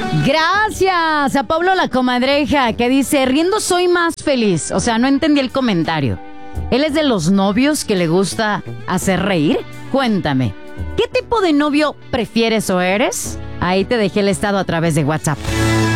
Gracias a Pablo la comadreja, que dice, riendo soy más feliz. O sea, no entendí el comentario. ¿Él es de los novios que le gusta hacer reír? Cuéntame, ¿qué tipo de novio prefieres o eres? Ahí te dejé el estado a través de WhatsApp.